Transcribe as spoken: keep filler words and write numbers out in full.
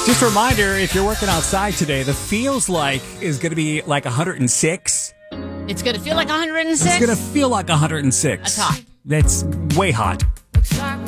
Just a reminder, if you're working outside today, the feels like is going to be like one hundred six. It's going to feel like one hundred six? It's going to feel like one hundred six. That's hot. That's way hot. Looks like